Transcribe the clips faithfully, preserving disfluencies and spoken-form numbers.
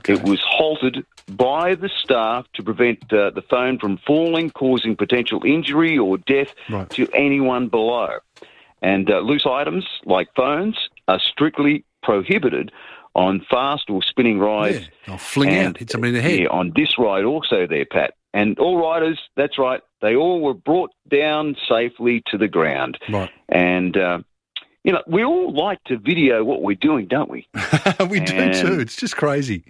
Okay. It was halted by the staff to prevent uh, the phone from falling, causing potential injury or death right. to anyone below. And uh, loose items like phones are strictly prohibited on fast or spinning rides. Yeah, I'll fling and, out, hit somebody in the head. Yeah, on this ride also there, Pat. And all riders, that's right, they all were brought down safely to the ground. Right. And, uh, you know, we all like to video what we're doing, don't we? we and do too. It's just crazy.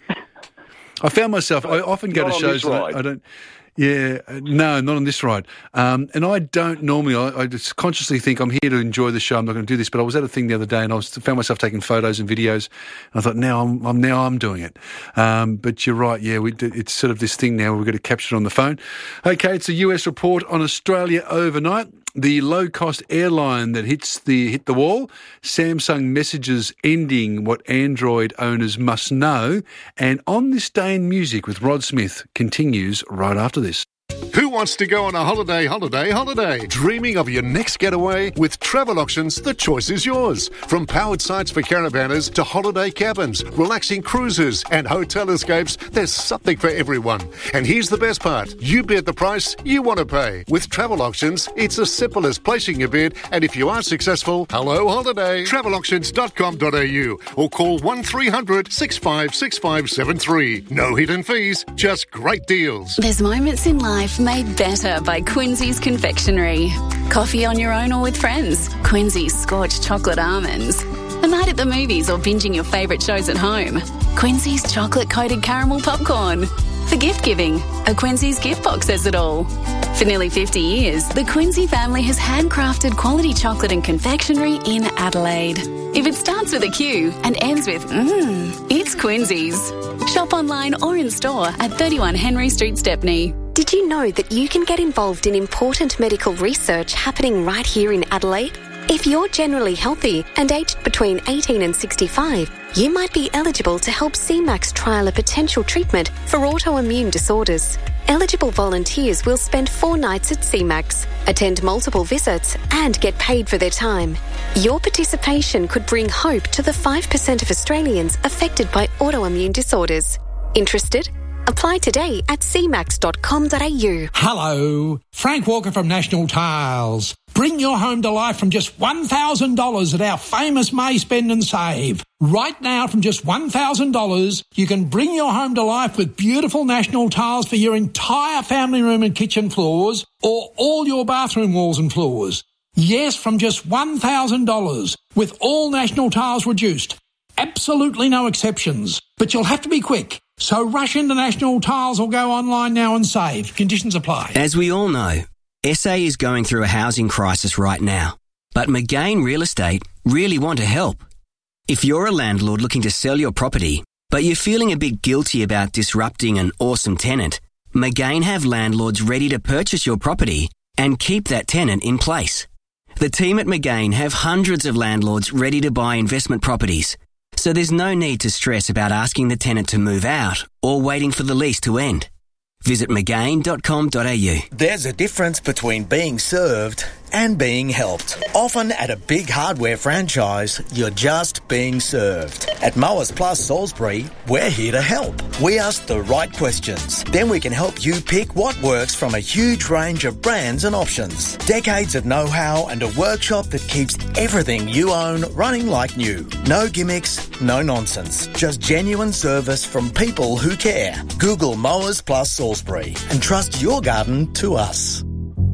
I found myself, I often go to shows and I, I don't... Yeah, no, not on this ride. Um, and I don't normally, I, I just consciously think I'm here to enjoy the show, I'm not going to do this, but I was at a thing the other day and I was found myself taking photos and videos, and I thought, now I'm, I'm now I'm doing it. Um, but you're right, yeah, we do, it's sort of this thing now where we've got to capture it on the phone. Okay, it's a U S report on Australia overnight. The low-cost airline that hits the hit the wall, Samsung messages ending what Android owners must know, and On This Day in Music with Rod Smith continues right after this. Who wants to go on a holiday, holiday, holiday? Dreaming of your next getaway? With Travel Auctions, the choice is yours. From powered sites for caravanners to holiday cabins, relaxing cruises and hotel escapes, there's something for everyone. And here's the best part. You bid the price you want to pay. With Travel Auctions, it's as simple as placing your bid, and if you are successful, hello holiday. travel auctions dot com dot a u or call one three hundred six five six five seven three. No hidden fees, just great deals. There's moments in life made better by Quincy's Confectionery. Coffee on your own or with friends. Quincy's scorched chocolate almonds. A night at the movies or binging your favourite shows at home. Quincy's chocolate-coated caramel popcorn. For gift giving, a Quincy's gift box says it all. For nearly fifty years, the Quincy family has handcrafted quality chocolate and confectionery in Adelaide. If it starts with a Q and ends with mmm, it's Quincy's. Shop online or in store at thirty-one Henry Street, Stepney. Did you know that you can get involved in important medical research happening right here in Adelaide? If you're generally healthy and aged between eighteen and sixty-five, you might be eligible to help C MAX trial a potential treatment for autoimmune disorders. Eligible volunteers will spend four nights at C MAX, attend multiple visits and get paid for their time. Your participation could bring hope to the five percent of Australians affected by autoimmune disorders. Interested? Apply today at c max dot com dot a u. Hello, Frank Walker from National Tiles. Bring your home to life from just one thousand dollars at our famous May Spend and Save. Right now, from just one thousand dollars, you can bring your home to life with beautiful National Tiles for your entire family room and kitchen floors, or all your bathroom walls and floors. Yes, from just one thousand dollars, with all National Tiles reduced. Absolutely no exceptions. But you'll have to be quick. So rush into National Tiles or go online now and save. Conditions apply. As we all know, S A is going through a housing crisis right now. But McGain Real Estate really want to help. If you're a landlord looking to sell your property, but you're feeling a bit guilty about disrupting an awesome tenant, McGain have landlords ready to purchase your property and keep that tenant in place. The team at McGain have hundreds of landlords ready to buy investment properties, so there's no need to stress about asking the tenant to move out or waiting for the lease to end. Visit mcgain dot com dot a u. There's a difference between being served and being helped. Often at a big hardware franchise, you're just being served. At Mowers Plus Salisbury, we're here to help. We ask the right questions. Then we can help you pick what works from a huge range of brands and options. Decades of know-how and a workshop that keeps everything you own running like new. No gimmicks, no nonsense. Just genuine service from people who care. Google Mowers Plus Salisbury and trust your garden to us.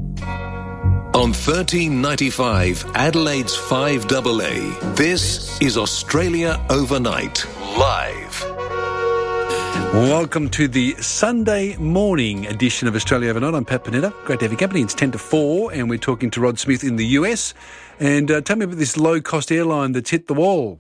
On thirteen ninety-five, Adelaide's five A A, this is Australia Overnight, live. Welcome to the Sunday morning edition of Australia Overnight. I'm Pat Panetta. Great to have your company. It's ten to four and we're talking to Rod Smith in the U S. And uh, tell me about this low-cost airline that's hit the wall.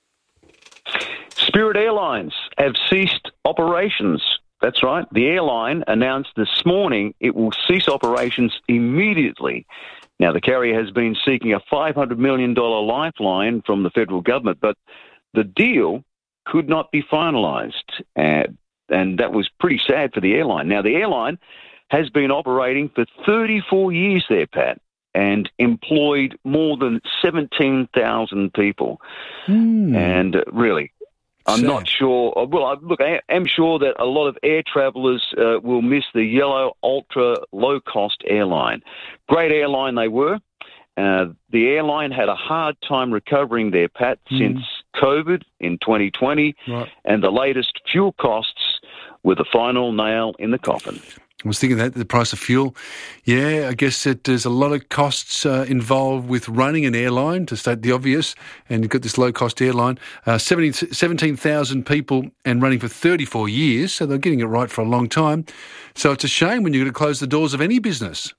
Spirit Airlines have ceased operations. That's right. The airline announced this morning it will cease operations immediately. Now, the carrier has been seeking a five hundred million dollars lifeline from the federal government, but the deal could not be finalised, uh, and that was pretty sad for the airline. Now, the airline has been operating for thirty-four years there, Pat, and employed more than seventeen thousand people. Mm. And uh, really... I'm Sad. not sure. Well, I, look, I am sure that a lot of air travellers uh, will miss the yellow, ultra low-cost airline. Great airline they were. Uh, the airline had a hard time recovering their Pat mm. since COVID in twenty twenty, right. and the latest fuel costs were the final nail in the coffin. I was thinking that, the price of fuel. Yeah, I guess that there's a lot of costs uh, involved with running an airline, to state the obvious, and you've got this low-cost airline. Uh, seventeen thousand people and running for thirty-four years, so they're getting it right for a long time. So it's a shame when you've got to close the doors of any business.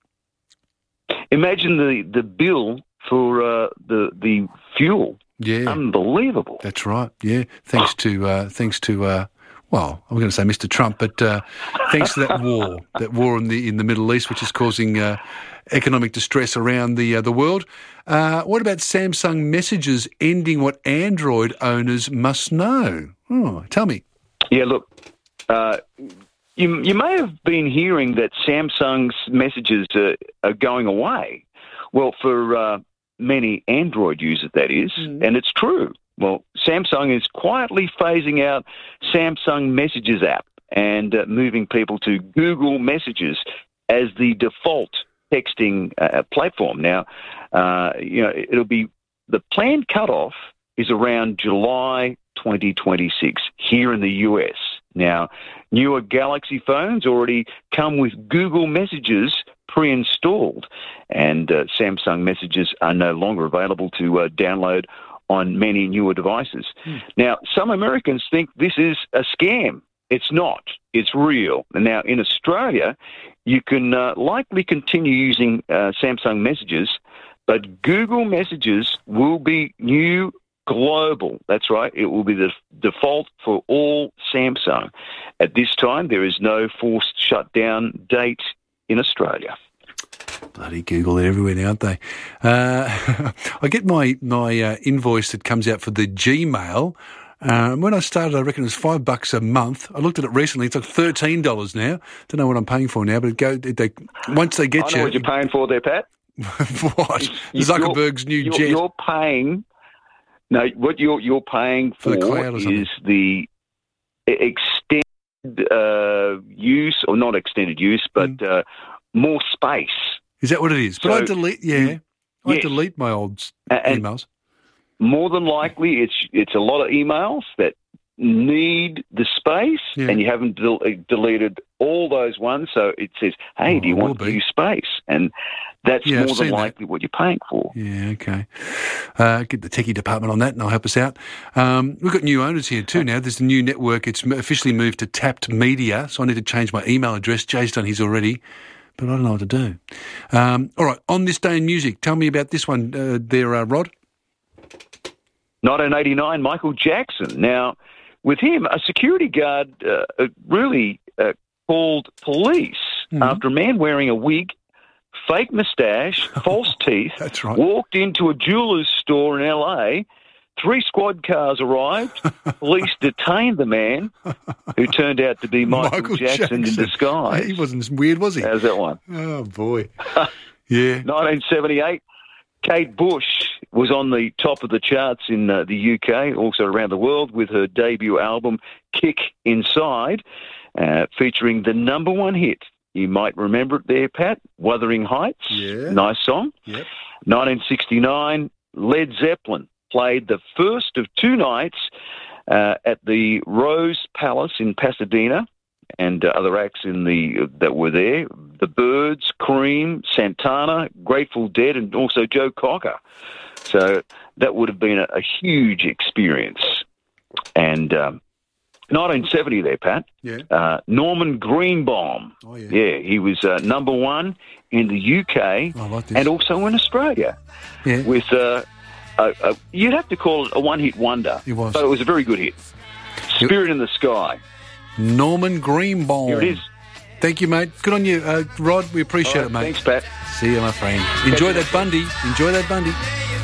Imagine the, the bill for uh, the the fuel. Yeah. Unbelievable. That's right, yeah. Thanks to... Uh, thanks to uh, Well, I'm going to say Mister Trump, but uh, thanks to that war, that war in the in the Middle East, which is causing uh, economic distress around the uh, the world. Uh, what about Samsung Messages ending what Android owners must know? Oh, tell me. Yeah, look, uh, you you may have been hearing that Samsung's Messages uh, are going away. Well, for uh, many Android users, that is, mm. and it's true. Well, Samsung is quietly phasing out Samsung Messages app and uh, moving people to Google Messages as the default texting uh, platform. Now, uh, you know, it'll be the planned cutoff is around July twenty twenty-six here in the U S. Now, newer Galaxy phones already come with Google Messages pre-installed, and uh, Samsung Messages are no longer available to uh, download on many newer devices. Hmm. Now, some Americans think this is a scam. It's not. It's real. And now, in Australia, you can uh, likely continue using uh, Samsung Messages, but Google Messages will be new global. That's right. It will be the default for all Samsung. At this time, there is no forced shutdown date in Australia. Bloody Google, they're everywhere now, aren't they? Uh, I get my, my uh, invoice that comes out for the Gmail. Uh, when I started, I reckon it was five bucks a month. I looked at it recently. It's like thirteen dollars now. Don't know what I'm paying for now, but it go, it, they, once they get I know you... what you're paying for there, Pat. What? Zuckerberg's new you're, jet. You're paying... No, what you're, you're paying for, for the cloud or is the extended uh, use, or not extended use, but mm. uh, more space. Is that what it is? But so, I delete, yeah, I yes. delete my old and emails. More than likely, it's it's a lot of emails that need the space, yeah. and you haven't del- deleted all those ones. So it says, "Hey, oh, do you want to use space?" And that's yeah, more than likely that. what you're paying for. Yeah, okay. Uh, get the techie department on that, and they'll help us out. Um, we've got new owners here too now. There's a new network. It's officially moved to Tapped Media, so I need to change my email address. Jay's done his already, but I don't know what to do. Um, all right, on this day in music, tell me about this one uh, there, uh, Rod. nineteen eighty-nine, Michael Jackson. Now, with him, a security guard uh, really uh, called police mm-hmm. after a man wearing a wig, fake moustache, false teeth, That's right. walked into a jeweller's store in L A. Three squad cars arrived. Police detained the man, who turned out to be Michael, Michael Jackson, Jackson in disguise. He wasn't as weird, was he? How's that one? Oh, boy. Yeah. nineteen seventy-eight, Kate Bush was on the top of the charts in uh, the U K, also around the world, with her debut album, Kick Inside, uh, featuring the number one hit. You might remember it there, Pat, Wuthering Heights. Yeah. Nice song. Yep. nineteen sixty-nine, Led Zeppelin played the first of two nights uh, at the Rose Palace in Pasadena, and uh, other acts in the uh, that were there: the Byrds, Cream, Santana, Grateful Dead, and also Joe Cocker. So that would have been a, a huge experience. And um, nineteen seventy there, Pat. Yeah. Uh, Norman Greenbaum. Oh, yeah. Yeah, he was uh, number one in the U K I like this. and also in Australia. Yeah. With uh, a, a, you'd have to call it a one-hit wonder. It was. But it was a very good hit. Spirit in the Sky. Norman Greenbaum. Here it is. Thank you, mate. Good on you, uh, Rod. We appreciate right, it, mate. Thanks, Pat. See you, my friend. Enjoy that Bundy. Enjoy that Bundy.